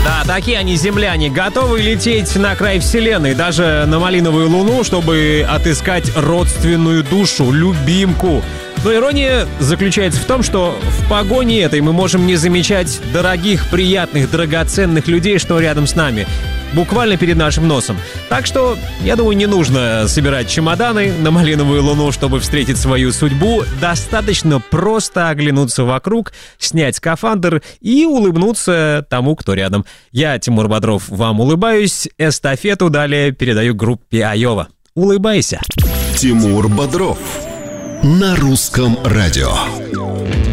Да, такие они, земляне, готовы лететь на край вселенной, даже на малиновую луну, чтобы отыскать родственную душу, любимку. Но ирония заключается в том, что в погоне этой мы можем не замечать дорогих, приятных, драгоценных людей, что рядом с нами, буквально перед нашим носом. Так что, я думаю, не нужно собирать чемоданы на малиновую луну, чтобы встретить свою судьбу. Достаточно просто оглянуться вокруг, снять скафандр и улыбнуться тому, кто рядом. Я, Тимур Бодров, вам улыбаюсь. Эстафету далее передаю группе Айова. Улыбайся. Тимур Бодров на русском радио.